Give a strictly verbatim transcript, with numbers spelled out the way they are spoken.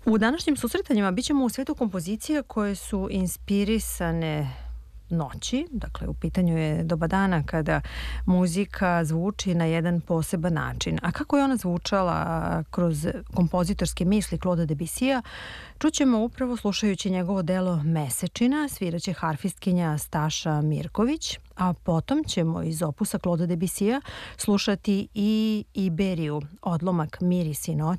U današnjim susretanjima bit ćemo u svetu kompozicije koje su inspirisane noći, dakle u pitanju je doba dana kada muzika zvuči na jedan poseban način. A kako je ona zvučala kroz kompozitorske misli Claude'a Debussija, čućemo upravo slušajući njegovo delo Mesečina, sviraće harfistkinja Staša Mirković, a potom ćemo iz opusa Claude'a Debussija slušati i Iberiju, odlomak Mirisi noći,